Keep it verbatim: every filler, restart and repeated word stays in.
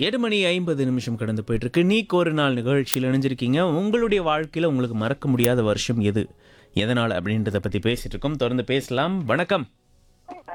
எட்டு மணி ஐம்பது நிமிஷம் கடந்து போயிட்டு இருக்கு. நீக்கு ஒரு நாள் நிகழ்ச்சியில் இணைஞ்சிருக்கீங்க. உங்களுடைய வாழ்க்கையில் உங்களுக்கு மறக்க முடியாத வருஷம் எது, எதனால் அப்படின்றத பற்றி பேசிட்டு இருக்கோம். தொடர்ந்து பேசலாம். வணக்கம்.